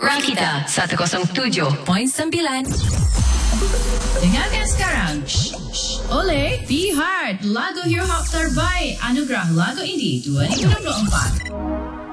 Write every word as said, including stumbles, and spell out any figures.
Rakita seratus tujuh perpuluhan sembilan. Dengarkan sekarang. Shh, shh. Oleh Be Hard, lagu hip hop terbaik anugerah lagu indie dua ribu dua puluh empat.